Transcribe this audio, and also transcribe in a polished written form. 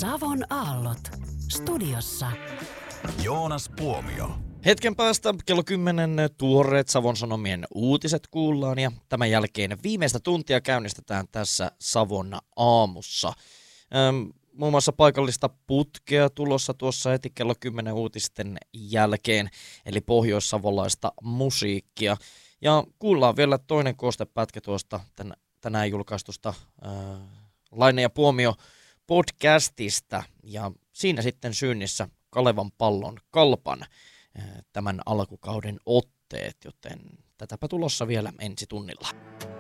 Savon aallot. Studiossa Joonas Puomio. Hetken päästä kello 10 tuoreet Savon Sanomien uutiset kuullaan ja tämän jälkeen viimeistä tuntia käynnistetään tässä Savon aamussa. Muun muassa paikallista putkea tulossa tuossa heti kello 10 uutisten jälkeen, eli pohjoissavolaista musiikkia. Ja kuullaan vielä toinen koostepätkä tuosta tänään julkaistusta Laine ja Puomio podcastista, ja siinä sitten syynnissä Kalevan Pallon Kalpan tämän alkukauden otteet, joten tätäpä tulossa vielä ensi tunnilla.